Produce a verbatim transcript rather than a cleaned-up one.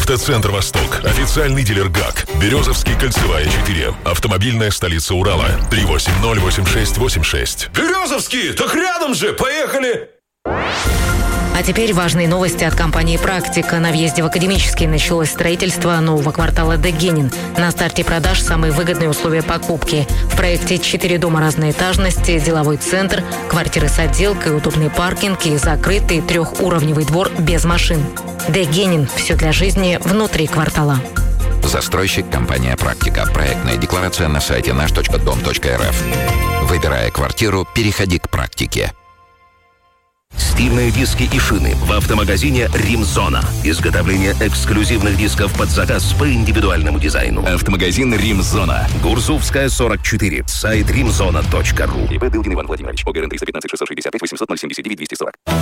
Автоцентр «Восток». Официальный дилер ГАК. Березовский, Кольцевая, четыре. Автомобильная столица Урала. три восемь ноль восемь шесть восемь шесть. Березовский, так рядом же, поехали! А теперь важные новости от компании «Практика». На въезде в Академический началось строительство нового квартала Дегенин. На старте продаж самые выгодные условия покупки. В проекте четыре дома разной этажности, деловой центр, квартиры с отделкой, удобный паркинг и закрытый трехуровневый двор без машин. Дегенин. Все для жизни внутри квартала. Застройщик компания «Практика». Проектная декларация на сайте наш точка дом точка эр эф. Выбирая квартиру, переходи к «Практике». Стильные диски и шины в автомагазине «Римзона». Изготовление эксклюзивных дисков под заказ по индивидуальному дизайну. Автомагазин «Римзона». Гурзувская, сорок четыре. Сайт римзона точка ру. ИП Дылдин Иван Владимирович. ОГРН триста пятнадцать шестьсот шестьдесят пять восемьсот ноль семьдесят девять двести сорок.